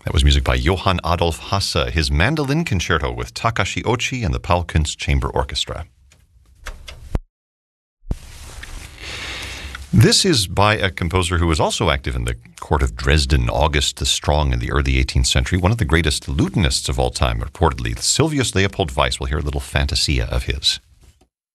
That was music by Johann Adolf Hasse, his mandolin concerto with Takashi Ochi and the Paulkunst Chamber Orchestra. This is by a composer who was also active in the court of Dresden, August the Strong, in the early 18th century, one of the greatest lutenists of all time, reportedly. Silvius Leopold Weiss. We'll hear a little fantasia of his.